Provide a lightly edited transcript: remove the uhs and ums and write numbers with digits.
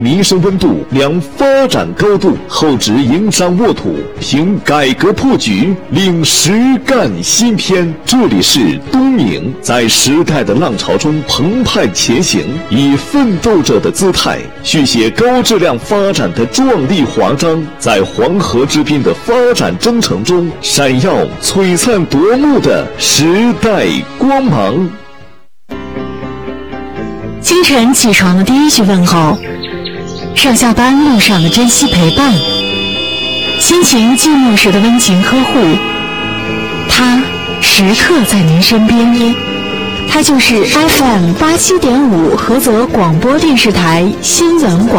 民生温度量发展高度，厚植营商沃土，凭改革破局，领实干新篇。这里是东宁，在时代的浪潮中澎湃前行，以奋斗者的姿态续写高质量发展的壮丽华章，在黄河之滨的发展征程中闪耀璀璨夺目的时代光芒。 清晨起床的第一句问候，上下班路上的珍惜陪伴，心情寂寞时的温情呵护，他时刻在您身边。他就是 FM87.5菏泽广播电视台新闻广